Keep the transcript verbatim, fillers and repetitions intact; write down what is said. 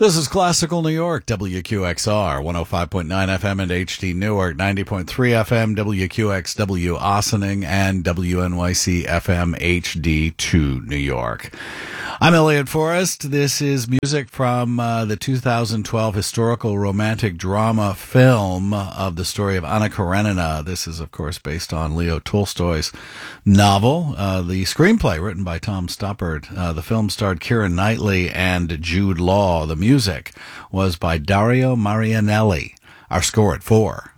This is Classical New York, W Q X R, one oh five point nine F M and H D Newark, ninety point three F M, W Q X W Ossining, and W N Y C F M H D two New York. I'm Elliot Forrest. This is music from uh, the two thousand twelve historical romantic drama film of the story of Anna Karenina. This is, of course, based on Leo Tolstoy's novel. Uh, the screenplay, written by Tom Stoppard. Uh, the film starred Keira Knightley and Jude Law. The music was by Dario Marianelli. Our score at four.